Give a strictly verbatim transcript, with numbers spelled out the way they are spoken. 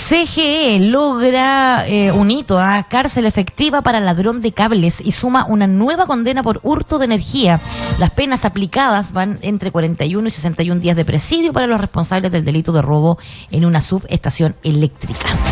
C G E logra eh, un hito a cárcel efectiva para ladrón de cables y suma una nueva condena por hurto de energía. Las penas aplicadas van entre cuarenta y uno y sesenta y un días de presidio para los responsables del delito de robo en una subestación eléctrica.